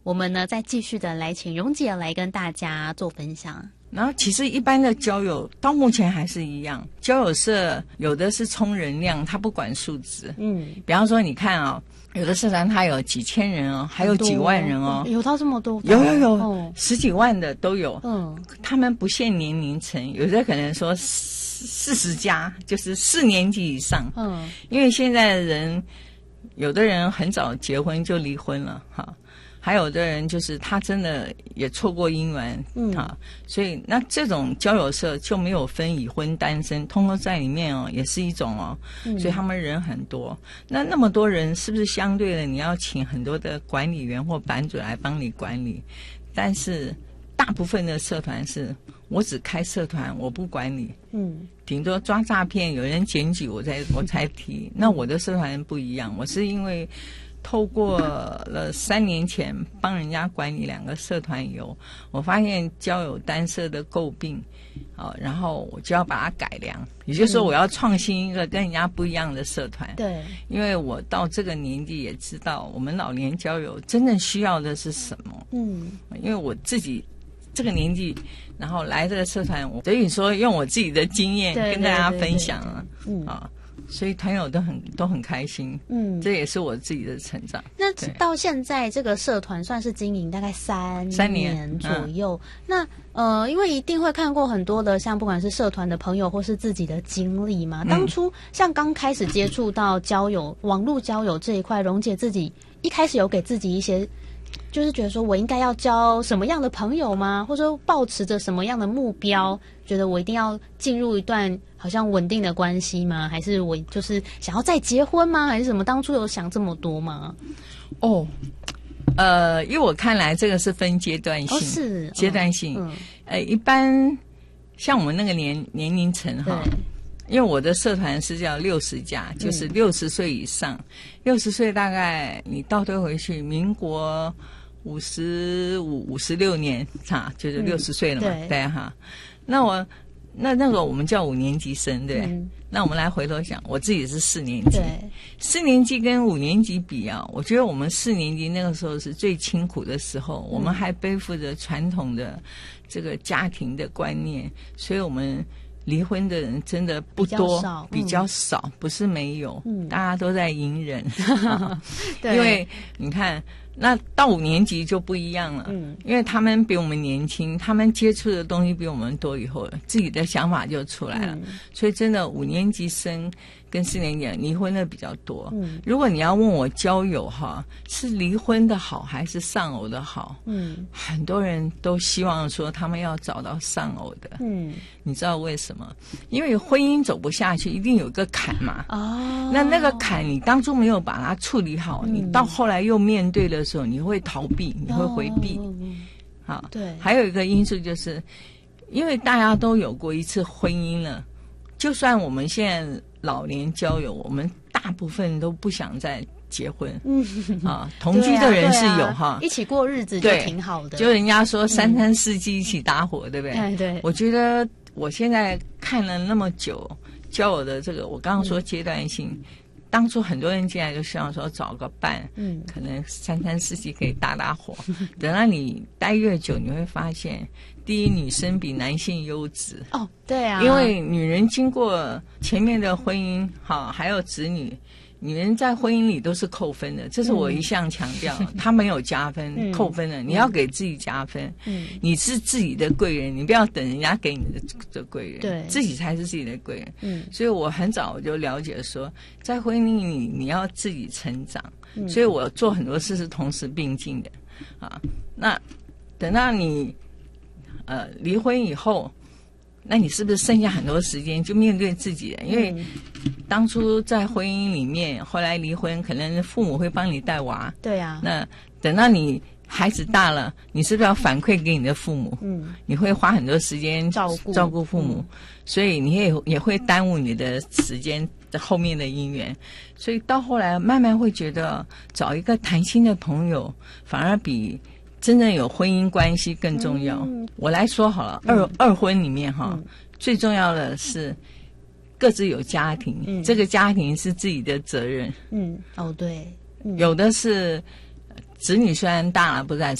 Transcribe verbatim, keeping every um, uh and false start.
我们呢再继续的来请蓉姐来跟大家做分享。 然后其实一般的交友到目前还是一样，交友社有的是充人量，他不管数字。嗯，比方说你看啊、哦，有的社团它有几千人哦，还有几万人哦， 有到这么多？ 有有有、 哦， 十几万的都有。 嗯， 他们不限年龄层，有的可能说四十加，就是四年级以上。嗯，因为现在的人，有的人很早结婚就离婚了哈。还有的人就是他真的也错过姻缘，嗯啊，所以那这种交友社就没有分已婚单身，通通在里面哦，也是一种哦，嗯、所以他们人很多。那那么多人，是不是相对的你要请很多的管理员或版主来帮你管理？但是大部分的社团是我只开社团，我不管理，嗯，顶多抓诈骗，有人检举我才我才提。那我的社团不一样，我是因为透过了三年前帮人家管理两个社团以后，我发现交友单社的诟病，啊，然后我就要把它改良，也就是说我要创新一个跟人家不一样的社团。对，因为我到这个年纪也知道，我们老年交友真正需要的是什么。嗯，因为我自己这个年纪，然后来这个社团，我等于说用我自己的经验跟大家分享了。嗯啊。所以团友都很都很开心，嗯，这也是我自己的成长。 那到现在这个社团算是经营大概三三年左右。嗯、那呃，因为一定会看过很多的，像不管是社团的朋友或是自己的经历嘛。当初像刚开始接触到交友、网络交友这一块，蓉姐自己一开始有给自己一些，就是觉得说我应该要交什么样的朋友吗？或者说抱持着什么样的目标？觉得我一定要进入一段好像稳定的关系吗？还是我就是想要再结婚吗？还是什么？当初有想这么多吗？ 哦，呃，因为我看来这个是分阶段性，哦、是阶段性。嗯、呃，一般像我们那个年年龄层哈，因为我的社团是叫六十加，就是六十岁以上，六十岁大概你倒推回去，民国五十五、五十六年哈，就是六十岁了嘛，嗯、对, 对哈。那我那那个我们叫五年级生，对、嗯、那我们来回头想，我自己是四年级，四年级跟五年级比啊，我觉得我们四年级那个时候是最清苦的时候，嗯、我们还背负着传统的这个家庭的观念，所以我们离婚的人真的不多，比较少，比较少嗯、不是没有，嗯、大家都在隐忍。对，因为你看。那到五年级就不一样了，嗯，因为他们比我们年轻，他们接触的东西比我们多，以后自己的想法就出来了，嗯、所以真的五年级生跟四年级离婚的比较多。嗯，如果你要问我交友哈，是离婚的好还是丧偶的好？嗯，很多人都希望说他们要找到丧偶的。嗯，你知道为什么？因为婚姻走不下去，一定有一个坎嘛。哦，那那个坎你当初没有把它处理好，嗯、你到后来又面对的时候，你会逃避，你会回避。哦、好，对。还有一个因素就是，因为大家都有过一次婚姻了，就算我们现在老年交友，我们大部分都不想再结婚。嗯啊，同居的人是有、啊、哈， 一起过日子就挺好的。 就人家说三餐四季一起打火，嗯、对不对？ 对对。 我觉得我现在看了那么久交友的这个，我刚刚说阶段性。嗯，当初很多人进来就希望说找个伴，嗯，可能三餐四季可以打打火。等到你待越久，你会发现，第一，女生比男性优质。哦，对啊，因为女人经过前面的婚姻，哈，还有子女，女人在婚姻里都是扣分的，这是我一向强调，嗯、她没有加分，嗯、扣分的，你要给自己加分。嗯，你是自己的贵人，你不要等人家给你的的贵人，对，自己才是自己的贵人。嗯，所以我很早我就了解说，在婚姻里你要自己成长，嗯、所以我做很多事是同时并进的。啊，那等到你呃离婚以后。那你是不是剩下很多时间就面对自己了？因为当初在婚姻里面，后来离婚，可能父母会帮你带娃。对啊。那等到你孩子大了，你是不是要反馈给你的父母？嗯。你会花很多时间照顾照顾父母，嗯、所以你也也会耽误你的时间的后面的姻缘。所以到后来慢慢会觉得，找一个谈心的朋友，反而比真正有婚姻关系更重要。嗯、我来说好了，嗯、二二婚里面哈，嗯、最重要的是各自有家庭，嗯、这个家庭是自己的责任。嗯，哦对，嗯、有的是子女虽然大了不在